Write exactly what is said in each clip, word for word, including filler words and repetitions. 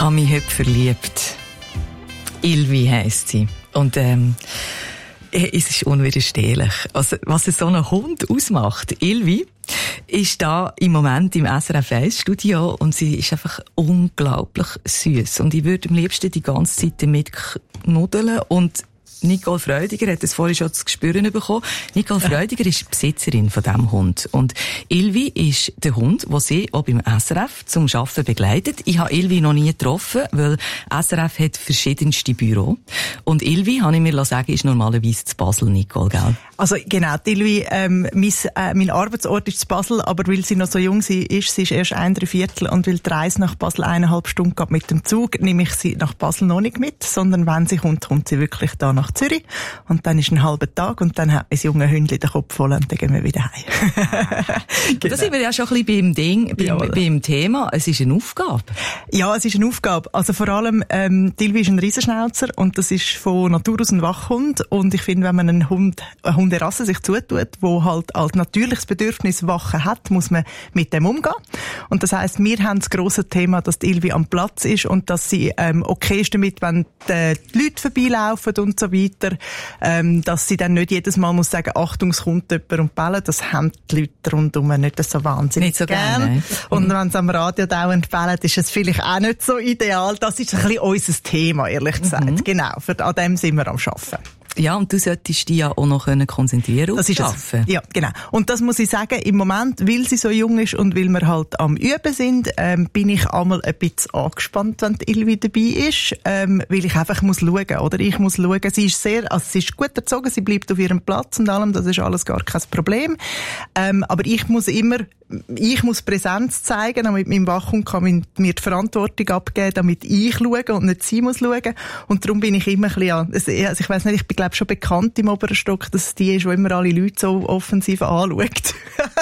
habe mich heute verliebt. Ilvi heisst sie. Und ähm, es ist unwiderstehlich. Also, was so ein Hund ausmacht. Ilvi ist da im Moment im S R F eins Studio und sie ist einfach unglaublich süß. Und ich würde am liebsten die ganze Zeit damit knuddeln. Und Nicole Freudiger hat es vorhin schon zu spüren bekommen. Nicole Freudiger ist Besitzerin von diesem Hund. Und Ilvi ist der Hund, den sie auch beim S R F zum Arbeiten begleitet. Ich habe Ilvi noch nie getroffen, weil S R F hat verschiedenste Büros. Und Ilvi, habe ich mir sagen, ist normalerweise zu Basel, Nicole, gell? Also genau, Ilvi, ähm, mein, äh, mein Arbeitsort ist zu Basel, aber weil sie noch so jung sie ist, sie ist erst ein Dreiviertel, und weil die Reise nach Basel eineinhalb Stunden geht mit dem Zug, nehme ich sie nach Basel noch nicht mit, sondern wenn sie kommt, kommt sie wirklich da nach Zürich, und dann ist ein halber Tag und dann hat ein junge Hündchen den Kopf voll und dann gehen wir wieder heim. Genau. Da sind wir ja schon ein bisschen beim Ding, beim, beim Thema. Es ist eine Aufgabe. Ja, es ist eine Aufgabe. Also vor allem, ähm, Ilvi ist ein Riesenschnauzer und das ist von Natur aus ein Wachhund, und ich finde, wenn man einen Hund, eine Hunderasse sich zutut, wo halt als natürliches Bedürfnis Wachen hat, muss man mit dem umgehen. Und das heisst, wir haben das grosse Thema, dass die Ilvi am Platz ist und dass sie ähm, okay ist damit, wenn die, die Leute vorbeilaufen und so weiter, ähm, dass sie dann nicht jedes Mal muss sagen, Achtung, es kommt jemand und bellen. Das haben die Leute rundum nicht so wahnsinnig nicht so gern. gerne. Und wenn sie am Radio dauernd bellen, ist es vielleicht auch nicht so ideal. Das ist ein bisschen unser Thema, ehrlich gesagt. Mhm. Genau, für, an dem sind wir am Arbeiten. Ja, und du solltest dich ja auch noch konzentrieren das ist es. Ja, genau. Und das muss ich sagen, im Moment, weil sie so jung ist und weil wir halt am Üben sind, ähm, bin ich einmal ein bisschen angespannt, wenn die Ilvi dabei ist, ähm, weil ich einfach muss schauen, oder? Ich muss schauen. Sie ist sehr, also sie ist gut erzogen, sie bleibt auf ihrem Platz und allem, das ist alles gar kein Problem. Ähm, aber ich muss immer, ich muss Präsenz zeigen, damit mein Wachhund kann mir die Verantwortung abgeben, damit ich schaue und nicht sie muss schauen. Und darum bin ich immer ein bisschen an, also ich weiss nicht, ich bin glaube schon bekannt im oberen Stock, dass es die ist, die immer alle Leute so offensiv anschaut.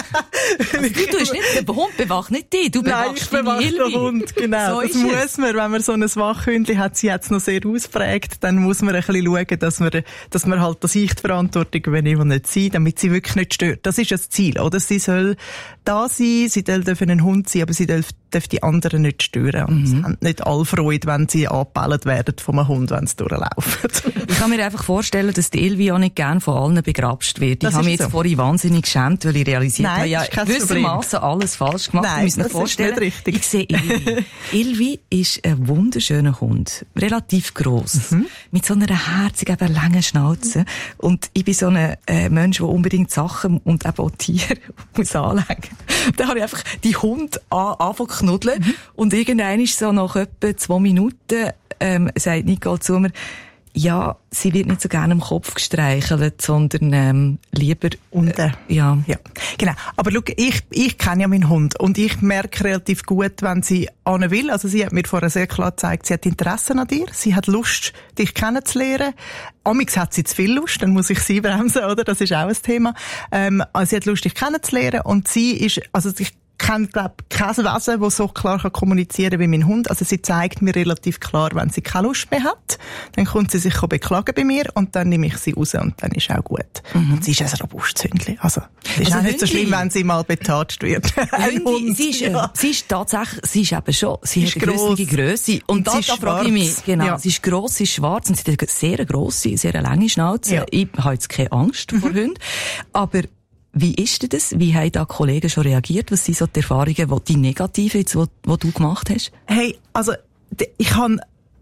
Also du tust nicht, der Hund bewacht nicht dich, du bewachst Nein, ich bewache den Hund, genau. So das muss es. man, wenn man so ein Wachhündchen hat, sie hat es noch sehr ausprägt, dann muss man ein bisschen schauen, dass man, dass man halt, dass ich die Verantwortung übernehme und nicht sie, damit sie wirklich nicht stört. Das ist das Ziel, oder? Sie soll da sein, sie darf ein Hund sein, aber sie darf, darf die anderen nicht stören. Und mhm. sie haben nicht alle Freude, wenn sie angebellt werden von einem Hund, wenn sie durchlaufen. Ich kann mir einfach vorstellen, dass die Ilvi auch nicht gern von allen begrapscht wird. Ich habe mich jetzt so. vorhin wahnsinnig geschämt, weil ich realisiert Nein, habe, ja, gewissermaßen alles falsch gemacht. Nein, ich muss mir vorstellen, richtig. Ich sehe Ilvi. Ilvi ist ein wunderschöner Hund. Relativ gross. Mhm. Mit so einer herzigen, eben langen Schnauze. Und ich bin so ein äh, Mensch, der unbedingt Sachen und eben auch Tiere muss anlegen. Dann habe ich einfach die Hunde an, angefangen zu knuddeln. Mhm. Und irgendwann ist so nach etwa zwei Minuten, ähm, sagt Nicole zu mir, ja, sie wird nicht so gerne am Kopf gestreichelt, sondern ähm, lieber unten. Äh, ja. ja, genau. Aber schau, ich, ich kenne ja meinen Hund und ich merke relativ gut, wenn sie an will. Also sie hat mir vorher sehr klar gezeigt, sie hat Interesse an dir, sie hat Lust, dich kennenzulernen. Amix hat sie zu viel Lust, dann muss ich sie bremsen, oder? Das ist auch ein Thema. Ähm, also sie hat Lust, dich kennenzulernen, und sie ist, also ich kennt, glaube ich, kein Wesen, das so klar kommunizieren kann wie mein Hund. Also sie zeigt mir relativ klar, wenn sie keine Lust mehr hat. Dann kommt sie sich beklagen bei mir und dann nehme ich sie raus und dann ist auch gut. Mhm. Und sie ist ein robustes Hündchen. Also es ist also auch nicht Hündli. So schlimm, wenn sie mal betatscht wird. Ein Hund. Sie ist, ja. sie ist tatsächlich, sie ist eben schon, sie, sie hat eine grosse Grösse. Und, und da, da frage ich mich, genau, ja. sie ist gross, sie ist schwarz und sie hat eine sehr grosse, sehr lange Schnauze. Ja. Ich habe jetzt keine Angst vor Hunden. Aber wie ist denn das? Wie haben da Kollegen schon reagiert? Was sind so die Erfahrungen, die, die negativen, die, die du gemacht hast? Hey, also, ich habe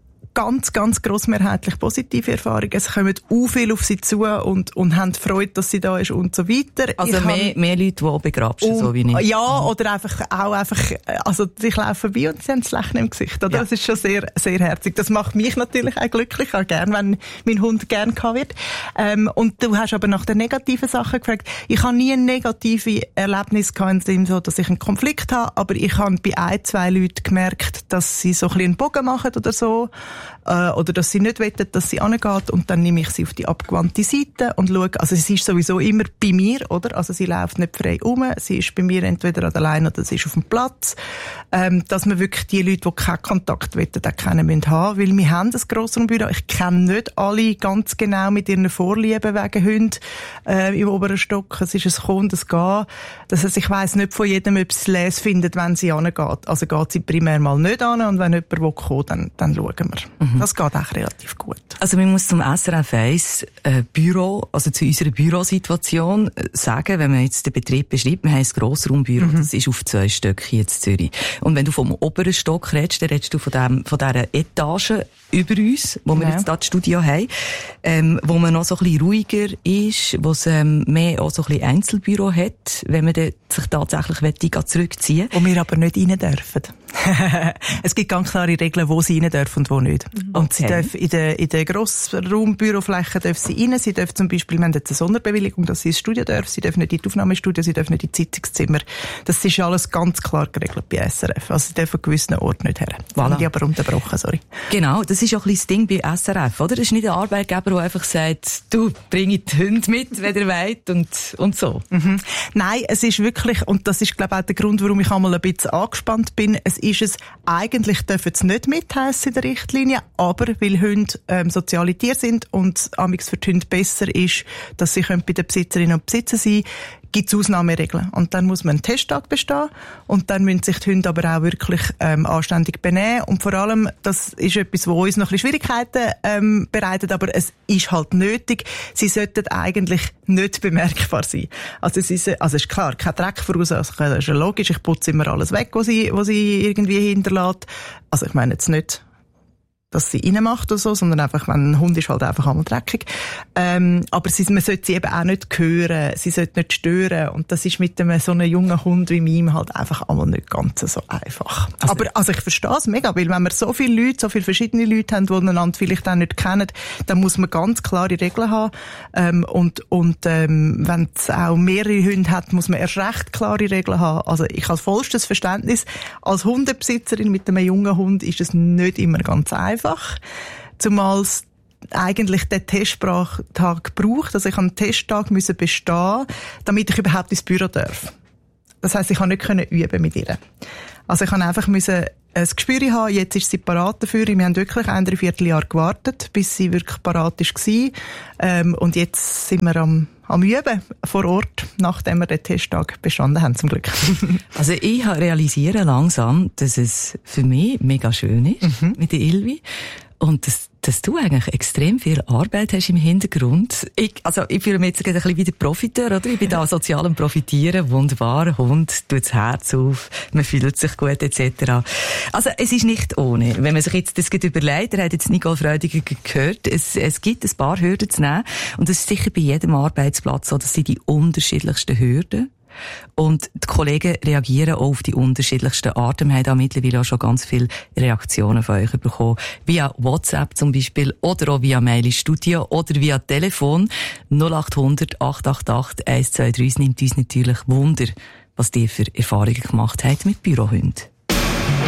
ganz, ganz grossmehrheitlich positive Erfahrungen. Es kommen auch viel auf sie zu und, und haben Freude, dass sie da ist und so weiter. Also ich mehr, mehr Leute, die auch begrabst, so wie ich. Ja, oder einfach, auch einfach, also, ich laufe vorbei und sie haben das Lächeln im Gesicht, oder? Ja. Das ist schon sehr, sehr herzig. Das macht mich natürlich auch glücklich, auch gern, wenn mein Hund gern gehabt wird. Ähm, und du hast aber nach den negativen Sachen gefragt. Ich habe nie ein negatives Erlebnis gehabt, in dem so, dass ich einen Konflikt habe, aber ich habe bei ein, zwei Leuten gemerkt, dass sie so ein bisschen einen Bogen machen oder so, äh, oder dass sie nicht wollen, dass sie angeht, und dann nehme ich sie auf die abgewandte Seite und schaue, also sie ist sowieso immer bei mir, oder? Also sie läuft nicht frei um, sie ist bei mir entweder an der Leine oder sie ist auf dem Platz, ähm, dass man wirklich die Leute, die keinen Kontakt wollen, auch kennen müssen haben, weil wir haben ein grosses Büro, ich kenne nicht alle ganz genau mit ihren Vorlieben wegen Hunden äh, im oberen Stock, es ist ein Kommen, es Gehen, das heißt, ich weiss nicht von jedem, ob sie es les findet, wenn sie angeht, also geht sie primär mal nicht, nicht an und wenn jemand will kommen, dann, dann schauen wir. Mhm. Das geht auch relativ gut. Also man muss zum S R F eins äh, Büro, also zu unserer Bürosituation äh, sagen, wenn man jetzt den Betrieb beschreibt, wir haben ein Grossraumbüro, mhm. das ist auf zwei Stöcke hier in Zürich. Und wenn du vom oberen Stock redest, dann redest du von, dem, von dieser Etage über uns, wo wir ja. jetzt da das Studio haben, ähm, wo man noch so ein bisschen ruhiger ist, wo es ähm, mehr auch so ein bisschen Einzelbüro hat, wenn man dann sich tatsächlich zurückziehen will. Wo wir aber nicht rein dürfen. Es gibt ganz klare Regeln, wo sie rein dürfen und wo nicht. Okay. Und sie dürfen in der, in der Grossraumbürofläche dürfen sie rein. Sie dürfen zum Beispiel, wir haben jetzt eine Sonderbewilligung, dass sie ins Studio dürfen. Sie dürfen nicht in die Aufnahmestudio, sie dürfen nicht in die Sitzungszimmer. Das ist alles ganz klar geregelt bei S R F. Also sie dürfen an gewissen Orten nicht her. Voilà. Die aber unterbrochen, sorry. Genau, das ist auch ein bisschen das Ding bei S R F, oder? Das ist nicht ein Arbeitgeber, der einfach sagt, du, bring die Hunde mit, wenn ihr wollt und, und so. Mhm. Nein, es ist wirklich, und das ist, glaube ich, auch der Grund, warum ich einmal ein bisschen angespannt bin, es ist es, eigentlich dürfen sie nicht mitheissen in der Richtlinie, aber weil Hunde ähm, soziale Tiere sind und amigs für die Hunde besser ist, dass sie bei den Besitzerinnen und Besitzern sein können, gibt es Ausnahmeregeln. Und dann muss man einen Testtag bestehen und dann müssen sich die Hunde aber auch wirklich ähm, anständig benehmen. Und vor allem, das ist etwas, wo uns noch ein bisschen Schwierigkeiten ähm, bereitet, aber es ist halt nötig. Sie sollten eigentlich nicht bemerkbar sein. Also es ist, also es ist klar, kein Dreck verursachen, das ist ja logisch. Ich putze immer alles weg, was sie, was sie irgendwie hinterlässt. Also ich meine jetzt nicht, dass sie reinmacht oder so, sondern einfach, wenn ein Hund ist, halt einfach einmal dreckig. Ähm, aber sie, man sollte sie eben auch nicht hören, sie sollte nicht stören. Und das ist mit einem so einem jungen Hund wie meinem halt einfach einmal nicht ganz so einfach. Also, aber also ich verstehe es mega, weil wenn wir so viele Leute, so viele verschiedene Leute haben, die einander vielleicht auch nicht kennen, dann muss man ganz klare Regeln haben. Ähm, und und ähm, wenn es auch mehrere Hunde hat, muss man erst recht klare Regeln haben. Also ich habe vollstes Verständnis. Als Hundebesitzerin mit einem jungen Hund ist es nicht immer ganz einfach. Einfach, zumal es eigentlich den Testsprachtag braucht. Also ich musste einen Testtag müssen bestehen, damit ich überhaupt ins Büro darf. Das heisst, ich konnte nicht üben mit ihr. Also ich musste einfach müssen ein Gespür haben, jetzt ist sie parat dafür. Wir haben wirklich ein Dreivierteljahr gewartet, bis sie wirklich parat war. Ähm, und jetzt sind wir am, am Üben vor Ort, nachdem wir den Testtag bestanden haben, zum Glück. Also ich realisiere langsam, dass es für mich mega schön ist mhm. mit der Ilvi. Und dass, dass du eigentlich extrem viel Arbeit hast im Hintergrund. Ich, also, ich fühle mich jetzt ein bisschen wie der Profiteur, oder? Ich bin da sozial am Profitieren. Wunderbar. Hund tut das Herz auf. Man fühlt sich gut, et cetera. Also, es ist nicht ohne. Wenn man sich jetzt das überlegt, er hat jetzt Nicole Freudiger gehört, es, es gibt ein paar Hürden zu nehmen. Und das ist sicher bei jedem Arbeitsplatz so. Das sind die unterschiedlichsten Hürden. Und die Kollegen reagieren auch auf die unterschiedlichsten Arten. Wir haben da mittlerweile auch schon ganz viele Reaktionen von euch bekommen. Via WhatsApp zum Beispiel oder auch via Mail ins Studio oder via Telefon. null acht hundert acht acht acht eins zwei drei. Es nimmt uns natürlich Wunder, was ihr für Erfahrungen gemacht habt mit Bürohunden.